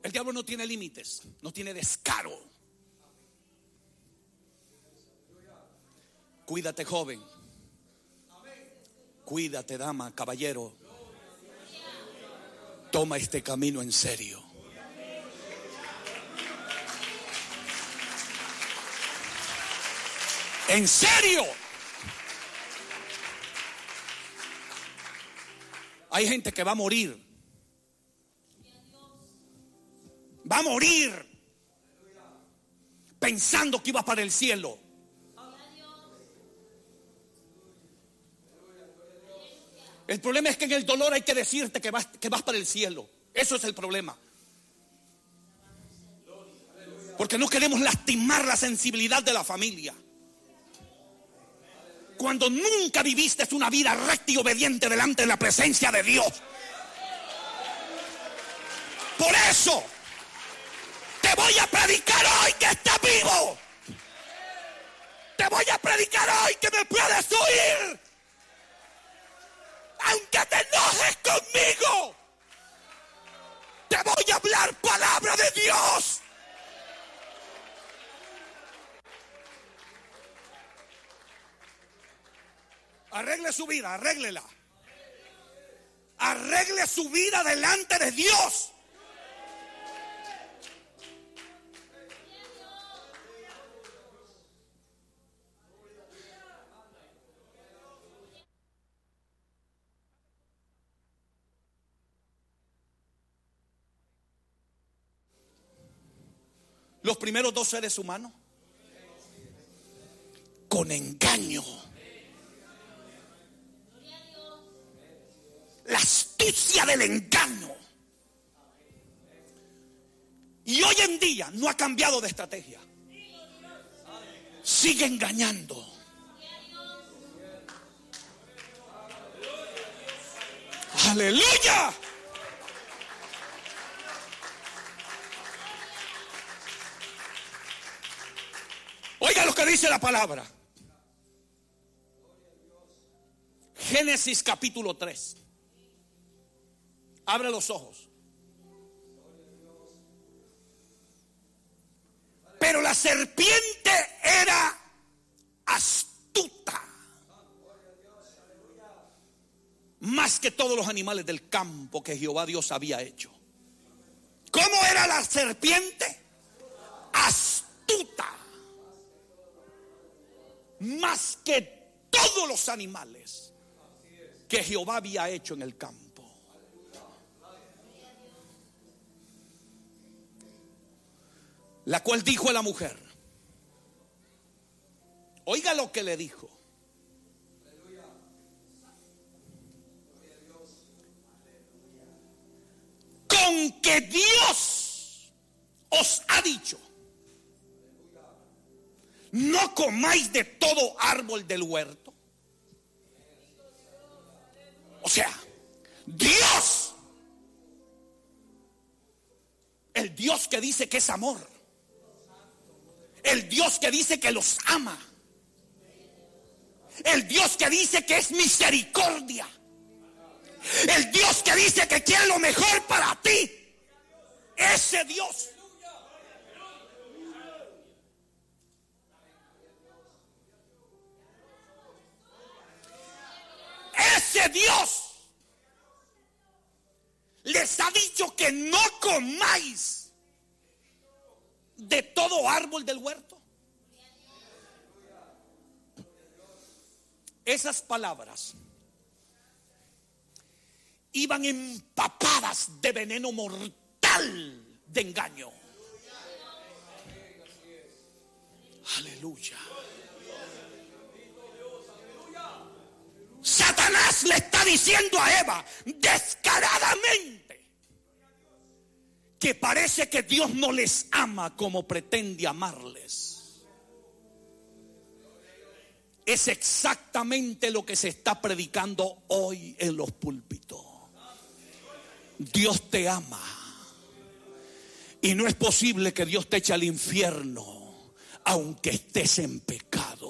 El diablo no tiene límites, no tiene descaro. Cuídate, joven. Cuídate, dama, caballero. Toma este camino en serio. En serio. Hay gente que va a morir. Va a morir pensando que iba para el cielo. El problema es que en el dolor hay que decirte que vas para el cielo. Eso es el problema. Porque no queremos lastimar la sensibilidad de la familia. Cuando nunca viviste una vida recta y obediente delante de la presencia de Dios. Por eso te voy a predicar hoy que estás vivo. Te voy a predicar hoy que me puedes oír. Aunque te enojes conmigo, te voy a hablar palabra de Dios. Arregle su vida, arréglela. Arregle su vida delante de Dios. Los primeros dos seres humanos, con engaño, la astucia del engaño. Y hoy en día no ha cambiado de estrategia. Sigue engañando. Aleluya. Oiga lo que dice la palabra. Génesis capítulo 3. Abre los ojos. Pero la serpiente era astuta, más que todos los animales del campo que Jehová Dios había hecho. ¿Cómo era la serpiente? Astuta, más que todos los animales que Jehová había hecho en el campo. La cual dijo a la mujer, oiga lo que le dijo. Con que Dios os ha dicho, no comáis de todo árbol del huerto. O sea, Dios, el Dios que dice que es amor, el Dios que dice que los ama, el Dios que dice que es misericordia, el Dios que dice que quiere lo mejor para ti, ese Dios. Ese Dios les ha dicho que no comáis de todo árbol del huerto. Esas palabras iban empapadas de veneno mortal de engaño. Aleluya. Satanás le está diciendo a Eva descaradamente que parece que Dios no les ama como pretende amarles. Es exactamente lo que se está predicando hoy en los púlpitos. Dios te ama y no es posible que Dios te eche al infierno aunque estés en pecado.